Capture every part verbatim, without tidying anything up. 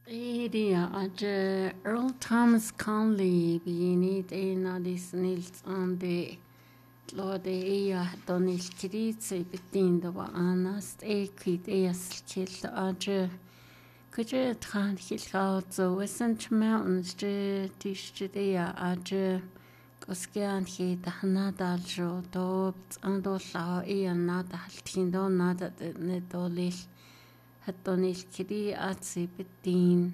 Iria aja Earl Thomas Conley binid ein adis nils an de lode ea donil kritse betindo wa anast e kit eas kill aja kuja tran hilgao zo Western Mountains de tishdea aja Koskian he da hanadal jo do ando lao ea nada haltindo nada ne dolil Hadonil kiri atsi betin.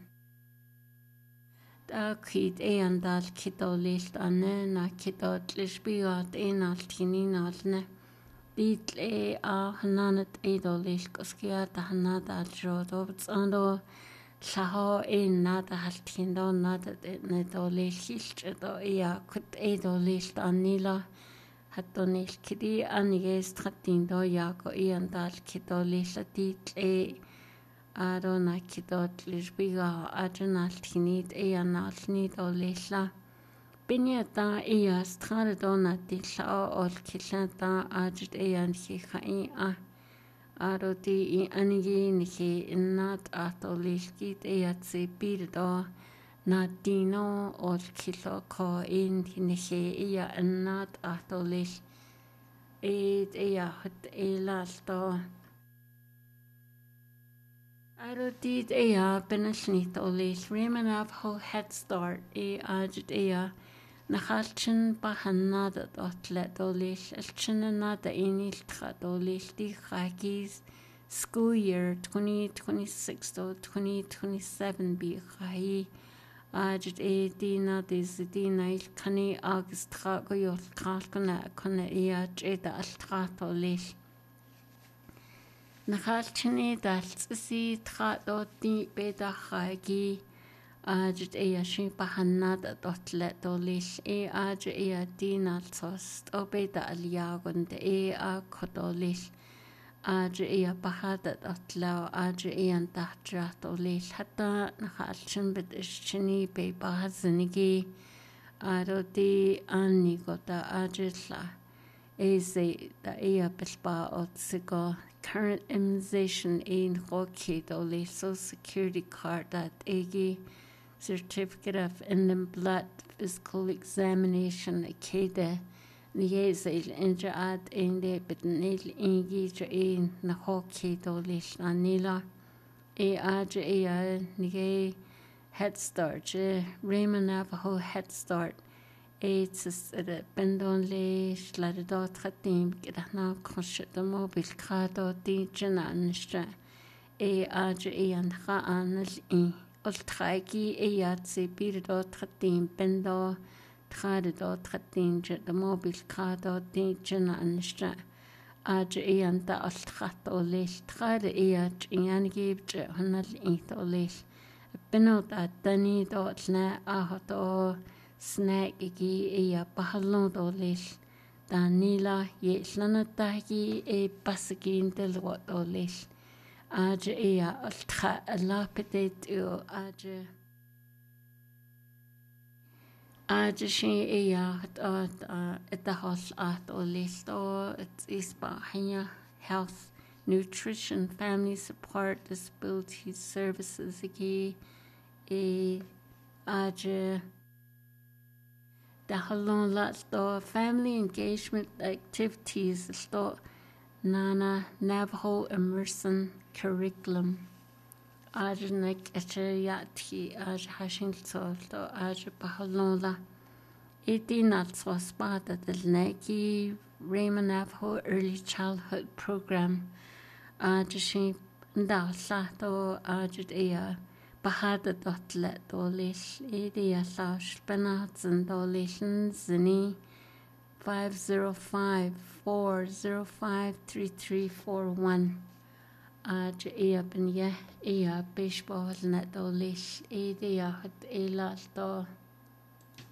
Da kid e andal kidolil ane na kidot lisbiot e nal tinin alne. Dit e a hananet e dolil koskia da hanada jodobts ando laho e nada haltindo nada ne dolil hilch do e a kut e dolil anila. Hadonil kiri aniges tratindo yago e andal kidolil dit e Arona kidot lisbiga adrenal tinid e analnid o leila. Binyata e a stradona dilla ol killata adred e an hicha a aro di i anigi nihi innat ato lilkid e at se birdo na dino ol killo ko in nihi e a innat ato lil ed e a hut e lalto. Arodid ea benashnit olis Raymond Navajo Head Start e ajit ea nachalchin bahanada dotlet olis elchinanada inil tchad olis di chagis school year twenty twenty-six to twenty twenty-seven bi chai ajit e dina dis dina il kani agist chago yol kalkana kona ea jeda al tchat olis Nachalchini dalsi trato di beda chagi ajit ea shin bahanada dotlet dolis e aj ea dinalsos o beda aliagon de e a kodolis aj ea bahada dotlau aj ea dahtra dolis hatta nachalchin bed ischini be bahazinigi aro di anigota ajitla Eze da ea bilba otsigo current immunization in Rocky Dole Social Security card that egi certificate of in blood physical examination akede niyezel inja ad inde bitnil egi jo in na Rocky Dole anila e aj ea niye Head Start Raymond Navajo Head Start It's a pendonly sladot hatim gidana conscious the mobile cado di jananistra e aj e and ha anal e ultragi e yatsi birdot hatim pendo tradot hatim jet the mobile cado di jananistra aj e and the ultrato lish trade e aj yan give hanal e to lish benot at dani dot na ahato Snack igi ea bahalon dolis. Danila ye slanatagi e basagin del what dolis. Aja ea altra alapetet u aja. Aja she ea at the hos at olis or it is bahia health, nutrition, family support, disability services igi e aja. The halon lots do family engagement activities sto Nana Navajo immersion curriculum. Ajnek echayati aj hashing so do aj bahalonla. Iti nats was spada del Nike Raymond Navajo Early Childhood Program. Ajashi da sato ajit ea. Bahada dotlet dolish idia lash benatsen dolishin zini five zero five four zero five three three four one aj ea ben ye ea bishbol net dolish idia hot ela sto